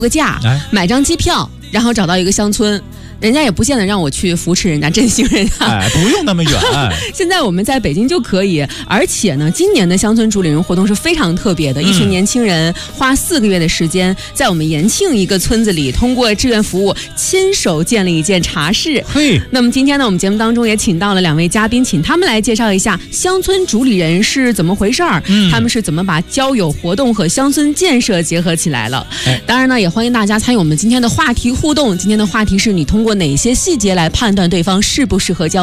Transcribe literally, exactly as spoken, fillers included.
个假，买张机票，然后找到一个乡村。人家也不见得让我去扶持人家、振兴人家， 哎，不用那么远。 现在我们在北京就可以，而且呢，今年的乡村主理人活动是非常特别的，嗯、一群年轻人花四个月的时间，在我们延庆一个村子里，通过志愿服务，亲手建了一件茶室。 嘿， 那么今天呢，我们节目当中也请到了两位嘉宾，请他们来介绍一下乡村主理人是怎么回事儿，嗯、他们是怎么把交友活动和乡村建设结合起来了。哎、当然呢，也欢迎大家参与我们今天的话题互动。今天的话题是你通过哪些细节来判断对方适不适合交